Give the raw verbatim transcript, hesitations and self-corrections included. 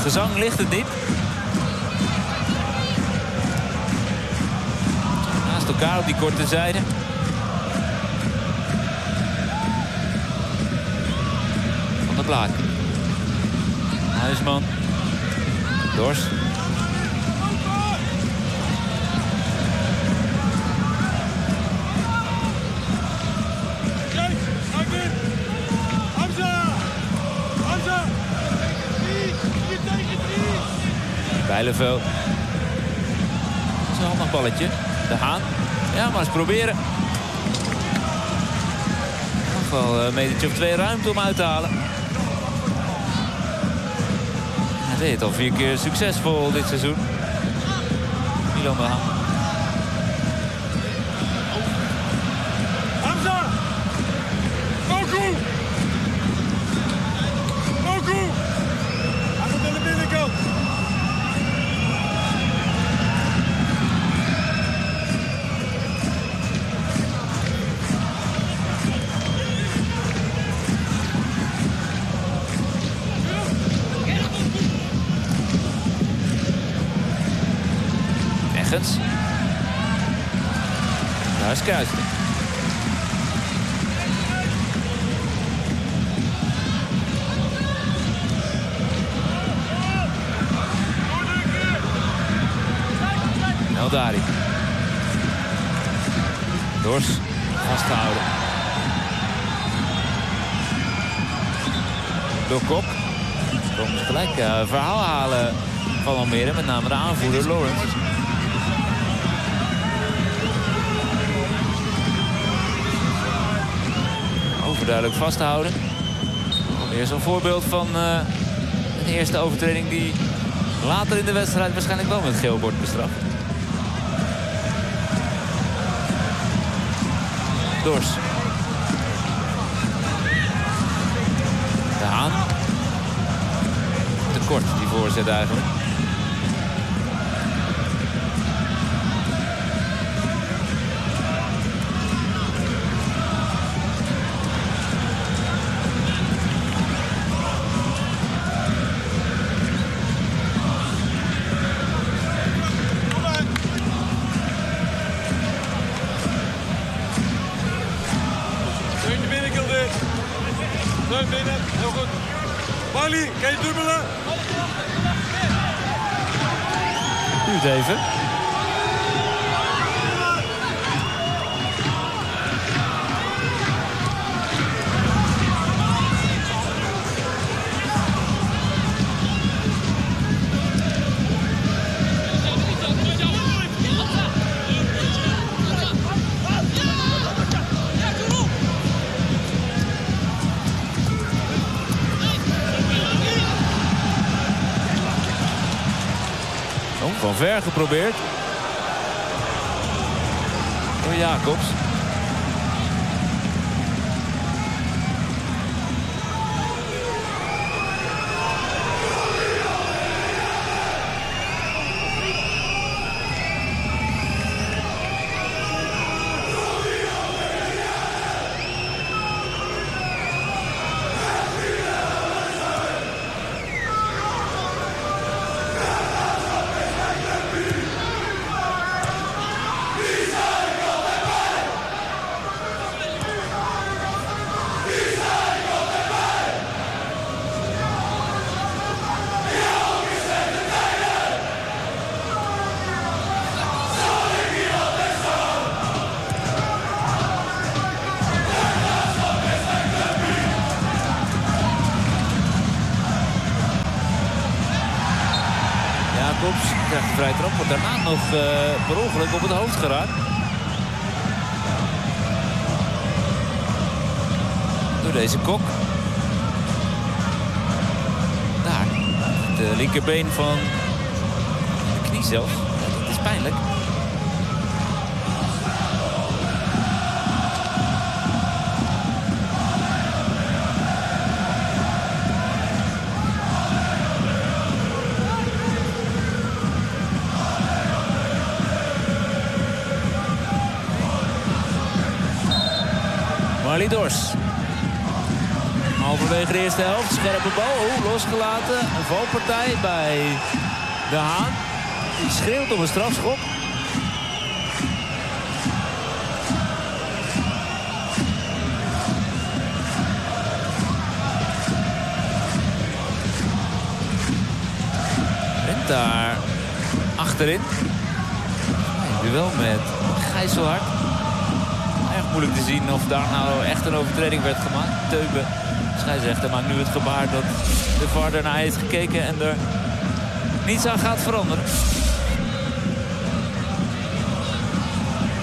gezang ligt het niet. Naast elkaar op die korte zijde. Van der Blaak. Huisman. Dors. Bijleveld. Dat is een handig balletje. De Haan. Ja, maar eens proberen. Nog wel een metertje of twee ruimte om uit te halen. Hij deed het al vier keer succesvol dit seizoen. Milan de Haan. Hamza! Moku! Moku! Hij moet aan de binnenkant. Eggens. Daar is Kruijswijk. Eldari. Dors. Vasthouden. Door Kok. Komen ze gelijk uh, verhaal halen van Almere. Met name de aanvoerder Lawrence. Overduidelijk vasthouden. Weer zo'n voorbeeld van uh, een eerste overtreding die later in de wedstrijd waarschijnlijk wel met het geel wordt bestraft. Dors. De Haan. Te kort die voorzet eigenlijk. Binnen, heel goed. Wally, kan je dubbelen? Duurt even. Van ver geprobeerd. Door Jacobs. Krijgt de vrije trap, wordt daarna nog uh, per ongeluk op het hoofd geraakt. Door deze Kok. Daar. De linkerbeen van de knie zelfs. Ja, dat is pijnlijk. Marley Dors. Halve halverwege de eerste helft. Scherpe bal, oh, losgelaten. Een valpartij bij De Haan. Die schreeuwt om een strafschop. En daar achterin. Een duel met Gijsselhard. Erg moeilijk te zien of daar nou echt een overtreding werd gemaakt. Teuben, scheidsrechter, maakt nu het gebaar dat de V A R ernaar heeft gekeken en er niets aan gaat veranderen.